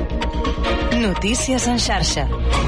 Notícies en xarxa.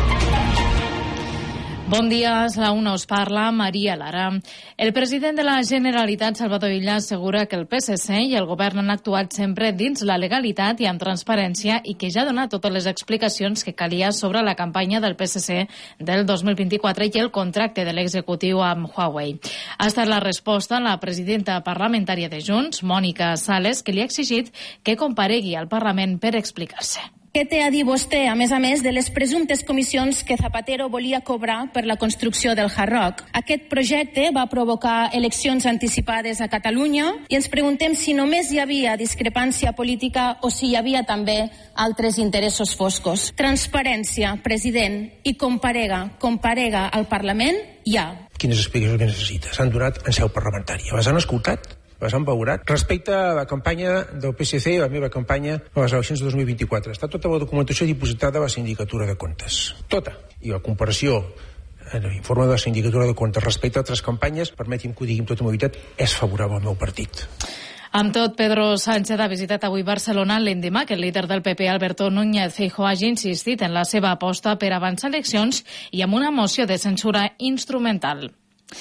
Bon dia, és la una, us parla Maria Lara. El president de la Generalitat, Salvador Illa, assegura que el PSC i el govern han actuat sempre dins la legalitat i amb transparència i que ja ha donat totes les explicacions que calia sobre la campanya del PSC del 2024 i el contracte de l'executiu amb Huawei. Ha estat la resposta a la presidenta parlamentària de Junts, Mònica Sales, que li ha exigit que comparegui al Parlament per explicar-se. Què té a dir vostè, a més, de les presumptes comissions que Zapatero volia cobrar per la construcció del Hard Rock? Aquest projecte va provocar eleccions anticipades a Catalunya i ens preguntem si només hi havia discrepància política o si hi havia també altres interessos foscos. Transparència, president, i comparega al Parlament, ja. Quines explicacions que necessita? S'han donat en seu parlamentària. Les han escoltat? Les han valorat? Respecte a la campanya del PSC i la meva campanya a les eleccions de 2024, està tota la documentació dipositada a la Sindicatura de Comptes. Tota. I la comparació en l'informe de la Sindicatura de Comptes respecte a altres campanyes, permeti'm que ho digui amb tota mobilitat, és favorable al meu partit. Amb tot, Pedro Sánchez ha visitat avui Barcelona l'endemà que el líder del PP, Alberto Núñez Feijóo, hagi insistit en la seva aposta per avançar eleccions i amb una moció de censura instrumental.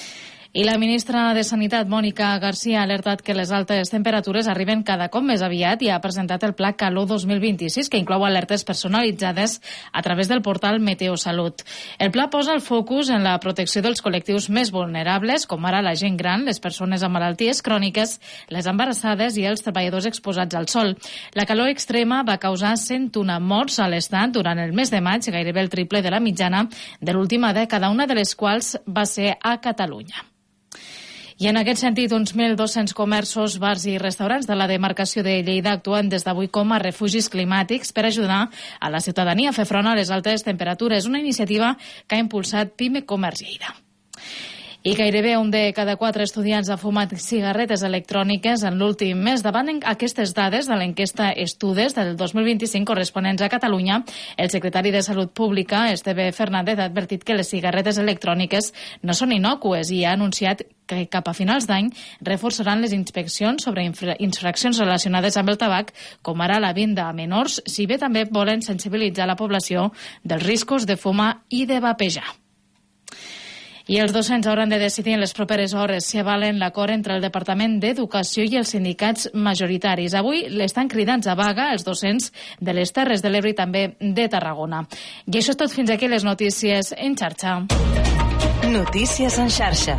I la ministra de Sanitat, Mònica Garcia, ha alertat que les altes temperatures arriben cada cop més aviat i ha presentat el Pla Calor 2026, que inclou alertes personalitzades a través del portal Meteosalut. El pla posa el focus en la protecció dels col·lectius més vulnerables, com ara la gent gran, les persones amb malalties cròniques, les embarassades i els treballadors exposats al sol. La calor extrema va causar 101 morts a l'Estat durant el mes de maig, gairebé el triple de la mitjana de l'última dècada, una de les quals va ser a Catalunya. I en aquest sentit, uns 1.200 comerços, bars i restaurants de la demarcació de Lleida actuen des d'avui com a refugis climàtics per ajudar a la ciutadania a fer front a les altes temperatures, una iniciativa que ha impulsat Pime Comerç Lleida. I gairebé un de cada 4 estudiants ha fumat cigarretes electròniques en l'últim mes. Davant aquestes dades de l'enquesta Estudes del 2025 corresponents a Catalunya, el secretari de Salut Pública, Esteve Fernández, ha advertit que les cigarretes electròniques no són innòcues i ha anunciat que cap a finals d'any reforçaran les inspeccions sobre infraccions relacionades amb el tabac, com ara la venda a menors, si bé també volen sensibilitzar la població dels riscos de fumar i de vapejar. I els docents hauran de decidir en les properes hores si avalen l'acord entre el Departament d'Educació i els sindicats majoritaris. Avui l'estan cridant a vaga els docents de les Terres de l'Ebre i també de Tarragona. I això és tot fins aquí les notícies en xarxa. Notícies en xarxa.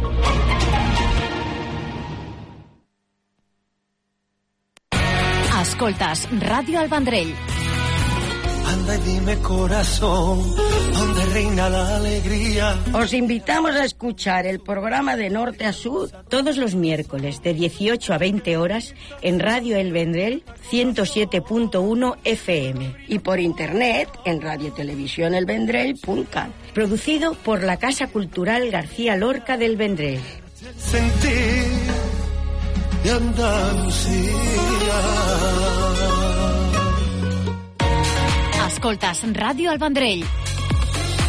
Escoltes Ràdio El Vendrell. Anda y dime, corazón, ¿dónde reina la alegría? Os invitamos a escuchar el programa de Norte a Sur todos los miércoles de 18 a 20 horas en Radio El Vendrell 107.1 FM y por internet en radiotelevisiónelvendrell.cat. Producido por la Casa Cultural García Lorca del Vendrell. Sentir de Andalucía. Escoltes Ràdio El Vendrell.